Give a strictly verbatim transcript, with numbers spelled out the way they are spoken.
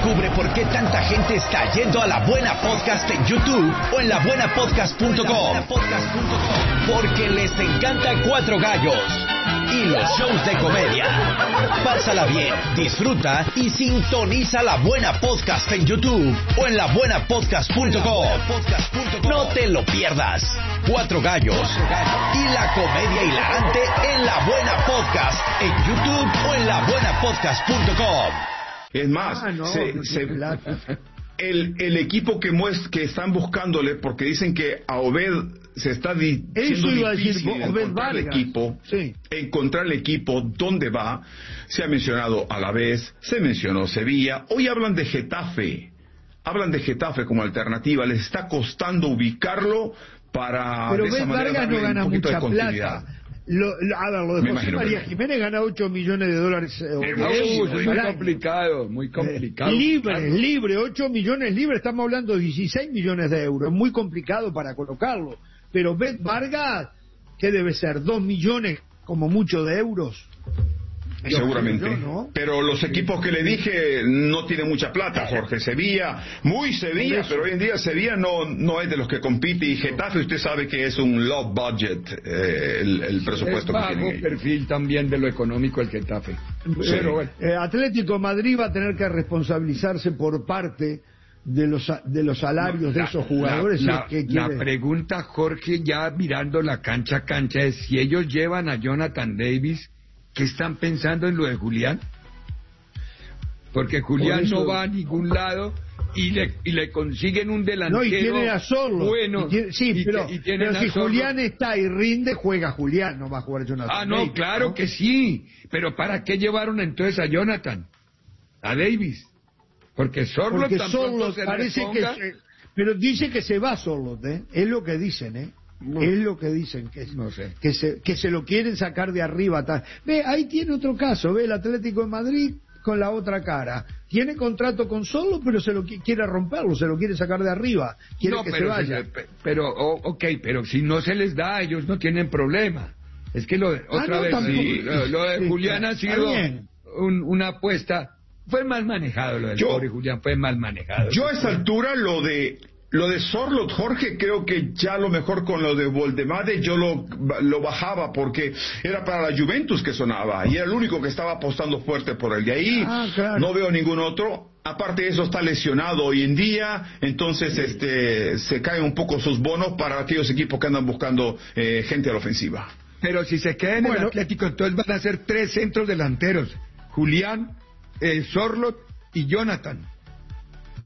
Descubre por qué tanta gente está yendo a La Buena Podcast en YouTube o en la buena podcast punto com. Porque les encanta Cuatro Gallos y los shows de comedia. Pásala bien, disfruta y sintoniza La Buena Podcast en YouTube o en la buena podcast punto com. No te lo pierdas. Cuatro Gallos y la comedia hilarante en La Buena Podcast en YouTube o en la buena podcast punto com. Es más, ah, no, se, no se, plata. el, el equipo que muest, que están buscándole, porque dicen que a Obed se está di, Eso iba a decir, difícil Obed encontrar el Vargas. equipo, Sí. encontrar el equipo, dónde va. Se ha mencionado Alavés, se mencionó Sevilla, hoy hablan de Getafe, hablan de Getafe como alternativa, les está costando ubicarlo para Pero de esa Obed manera Vargas darle no gana un poquito mucha de continuidad. plata. Lo, lo, a ver, lo de Me José imagino María que no. Jiménez gana ocho millones de dólares. Eh, Eh, euros sí, es muy al año. complicado, muy complicado. Eh, libre, libre, ocho millones libres, estamos hablando de dieciséis millones de euros, es muy complicado para colocarlo. Pero Bet Vargas, ¿qué debe ser? ¿Dos millones como mucho de euros? Seguramente, Yo, ¿no? pero los equipos que le dije no tienen mucha plata, Jorge. Sevilla, muy Sevilla, pero hoy en día Sevilla no no es de los que compite, y Getafe usted sabe que es un low budget, eh, el, el presupuesto Es que bajo tienen ellos. perfil también de lo económico el Getafe. Pero bueno, Eh, Atlético de Madrid va a tener que responsabilizarse por parte de los de los salarios de la- esos jugadores. La, si es que la quiere. pregunta, Jorge, ya mirando la cancha a cancha, es si ellos llevan a Jonathan Davis, ¿qué están pensando en lo de Julián? Porque Julián Por eso- no va a ningún lado y le, y le consiguen un delantero No, y tiene a Sorlo. bueno. Y tiene- sí, y pero, te- y tienen pero a si Sorlo. Julián está y rinde, juega Julián, no va a jugar Jonathan. Ah, no, Davis, claro ¿no? que sí. Pero ¿para qué llevaron entonces a Jonathan? A Davis. Porque Sorlo Porque tan pronto Sorlo se parece reponga- que... se- pero dice que se va Sorlo, ¿eh? Es lo que dicen, ¿eh? No. Es lo que dicen, que, No sé. que, se, que se lo quieren sacar de arriba. ta- Ve, ahí tiene otro caso, ve el Atlético de Madrid con la otra cara. Tiene contrato con Sorlo, pero se lo qui- quiere romperlo, se lo quiere sacar de arriba, quiere No, que se pero, vaya. se- pero oh, ok, pero si no se les da, ellos no tienen problema. Es que lo de, Ah, otra no, vez, tampoco. sí, lo, lo de Sí, Julián ha está sido bien. un- una apuesta. Fue mal manejado lo del Yo- pobre Julián, fue mal manejado. Yo a esa altura lo de lo de Sorlot, Jorge, creo que ya lo mejor con lo de Voldemade yo lo, lo bajaba, porque era para la Juventus que sonaba y era el único que estaba apostando fuerte por él. De ahí Ah, claro. no veo ningún otro. Aparte de eso, está lesionado hoy en día, entonces este se caen un poco sus bonos para aquellos equipos que andan buscando eh, gente a la ofensiva. Pero si se queda en Bueno. el Atlético, entonces van a ser tres centros delanteros. Julián, eh, Sorlot y Jonathan.